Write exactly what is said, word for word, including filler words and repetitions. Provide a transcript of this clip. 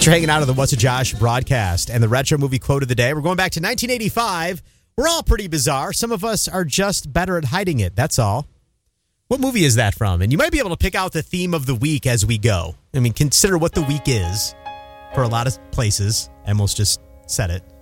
You're hanging out on the What's a Josh broadcast and the retro movie quote of the day. We're going back to nineteen eighty-five. We're all pretty bizarre. Some of us are just better at hiding it. That's all. What movie is that from? And you might be able to pick out the theme of the week as we go. I mean, consider what the week is for a lot of places. Almost just said it.